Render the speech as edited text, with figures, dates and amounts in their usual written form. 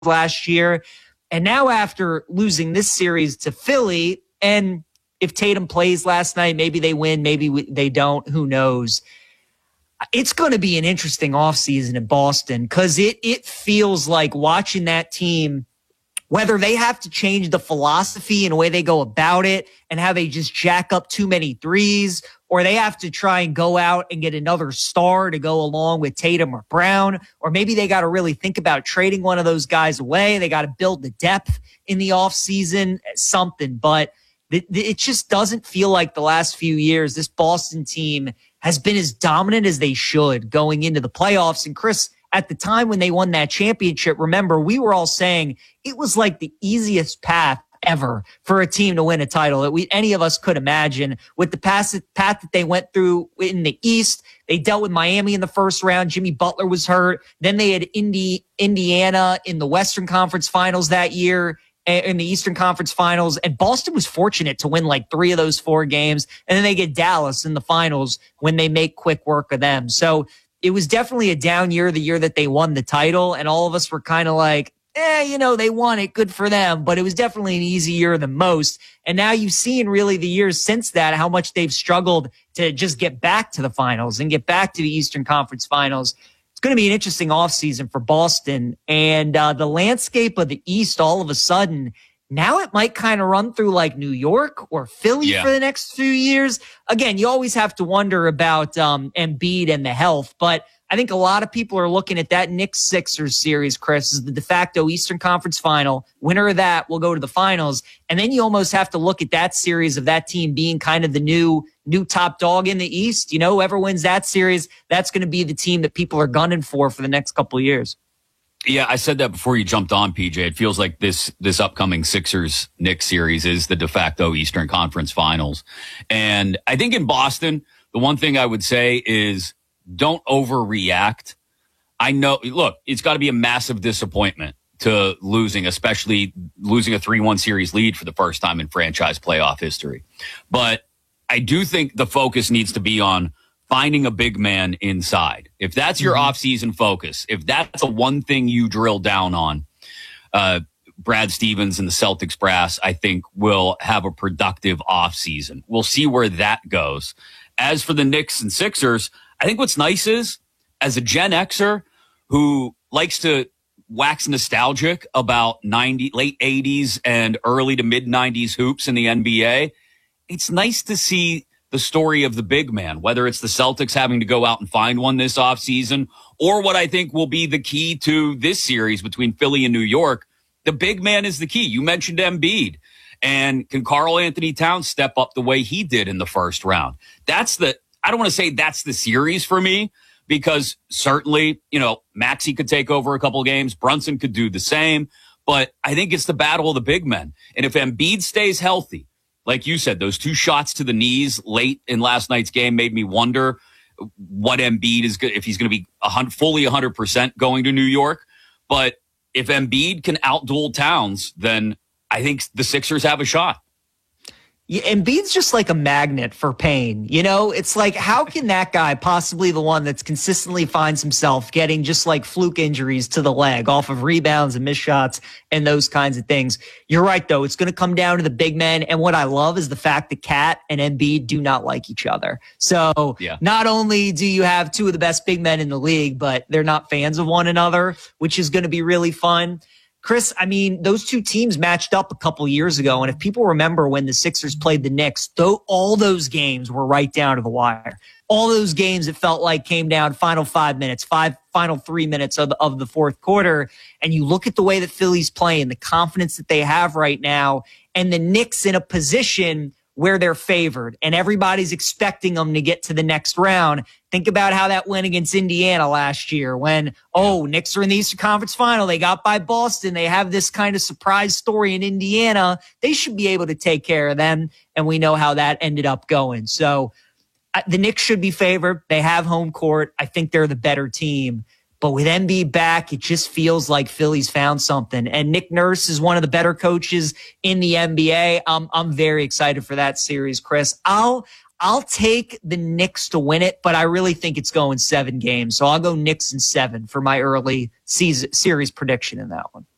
last year. And now after losing this series to Philly, and if Tatum plays last night, maybe they win, maybe they don't, who knows? It's going to be an interesting offseason in Boston because it feels like watching that team, whether they have to change the philosophy and the way they go about it and how they just jack up too many threes, or they have to try and go out and get another star to go along with Tatum or Brown, or maybe they got to really think about trading one of those guys away. They got to build the depth in the offseason, something. But it just doesn't feel like the last few years this Boston team has been as dominant as they should going into the playoffs. And Chris, at the time when they won that championship, remember, we were all saying it was like the easiest path ever for a team to win a title that any of us could imagine. With the path that they went through in the East, they dealt with Miami in the first round. Jimmy Butler was hurt. Then they had Indiana in the Western Conference Finals that year, in the Eastern Conference Finals. And Boston was fortunate to win like 3 of those 4 games. And then they get Dallas in the finals when they make quick work of them. So it was definitely a down year, the year that they won the title. And all of us were kind of like, they won it. Good for them. But it was definitely an easy year than most. And now you've seen really the years since that, how much they've struggled to just get back to the finals and get back to the Eastern Conference Finals. It's going to be an interesting offseason for Boston. And the landscape of the East, all of a sudden, now it might kind of run through like New York or Philly for the next few years. Again, you always have to wonder about Embiid and the health, but I think a lot of people are looking at that Knicks-Sixers series, Chris, as the de facto Eastern Conference Final. Winner of that will go to the finals. And then you almost have to look at that series of that team being kind of the new top dog in the East. Whoever wins that series, that's going to be the team that people are gunning for the next couple of years. Yeah, I said that before you jumped on, PJ. It feels like this upcoming Sixers-Knicks series is the de facto Eastern Conference Finals. And I think in Boston, the one thing I would say is don't overreact. I know, look, it's got to be a massive disappointment to especially losing a 3-1 series lead for the first time in franchise playoff history. But I do think the focus needs to be on finding a big man inside. If that's your offseason focus, if that's the one thing you drill down on, Brad Stevens and the Celtics brass, I think, will have a productive offseason. We'll see where that goes. As for the Knicks and Sixers, I think what's nice is, as a Gen Xer who likes to wax nostalgic about late 80s and early to mid 90s hoops in the NBA, it's nice to see the story of the big man, whether it's the Celtics having to go out and find one this offseason, or what I think will be the key to this series between Philly and New York. The big man is the key. You mentioned Embiid. And can Karl Anthony Towns step up the way he did in the first round? I don't want to say that's the series for me, because certainly, Maxey could take over a couple of games. Brunson could do the same. But I think it's the battle of the big men. And if Embiid stays healthy, like you said, those 2 shots to the knees late in last night's game made me wonder what Embiid is good, if he's going to be fully 100% going to New York. But if Embiid can outduel Towns, then I think the Sixers have a shot. Yeah, Embiid's just like a magnet for pain. It's like, how can that guy, possibly the one that's consistently finds himself getting just like fluke injuries to the leg off of rebounds and missed shots and those kinds of things? You're right, though. It's going to come down to the big men. And what I love is the fact that Cat and Embiid do not like each other. So Not only do you have 2 of the best big men in the league, but they're not fans of one another, which is going to be really fun. Chris, I mean, those 2 teams matched up a couple years ago. And if people remember when the Sixers played the Knicks, all those games were right down to the wire. All those games, it felt like, came down final 5 minutes, final 3 minutes of the fourth quarter. And you look at the way that Philly's playing, the confidence that they have right now, and the Knicks in a position where they're favored and everybody's expecting them to get to the next round. Think about how that went against Indiana last year when, Knicks are in the Eastern Conference Final. They got by Boston. They have this kind of surprise story in Indiana. They should be able to take care of them. And we know how that ended up going. So the Knicks should be favored. They have home court. I think they're the better team. But with Embiid back, it just feels like Philly's found something. And Nick Nurse is one of the better coaches in the NBA. I'm very excited for that series, Chris. I'll take the Knicks to win it, but I really think it's going 7 games. So I'll go Knicks in 7 for my early series prediction in that one.